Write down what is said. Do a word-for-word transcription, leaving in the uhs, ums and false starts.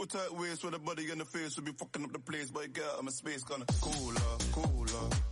Little tight waist with a body in the face, will be fucking up the place, but get out of my space, gonna cooler, cooler.